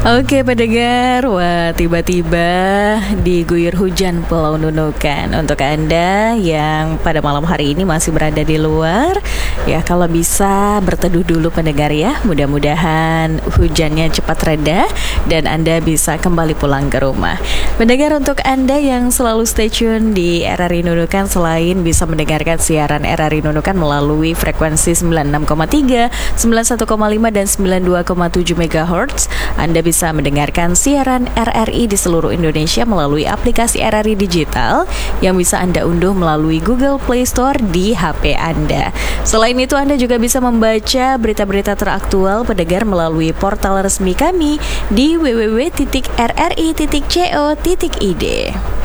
Oke pendengar, wah tiba-tiba diguyur hujan Pulau Nunukan. Untuk Anda yang pada malam hari ini masih berada di luar, ya kalau bisa berteduh dulu pendengar ya. Mudah-mudahan hujannya cepat reda dan Anda bisa kembali pulang ke rumah. Pendengar, untuk Anda yang selalu stay tune di RRI Nunukan, selain bisa mendengarkan siaran RRI Nunukan melalui frekuensi 96,3, 91,5 dan 92,7 MHz, Anda bisa mendengarkan siaran RRI di seluruh Indonesia melalui aplikasi RRI Digital yang bisa Anda unduh melalui Google Play Store di HP Anda. Selain itu, Anda juga bisa membaca berita-berita teraktual pendengar melalui portal resmi kami di www.rri.co.id.